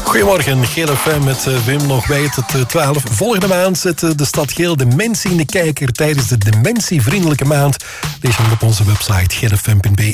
Goedemorgen, Geel FM met Wim nog bij tot 12. Volgende maand zet de stad Geel dementie in de kijker tijdens de dementievriendelijke maand. Lees hem op onze website geelfm.be.